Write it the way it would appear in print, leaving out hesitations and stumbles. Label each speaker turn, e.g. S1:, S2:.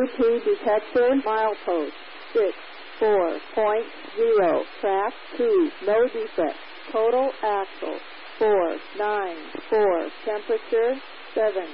S1: Bluetooth detector, milepost 64.0, track 2, no defect. Total axle 494, temperature 7.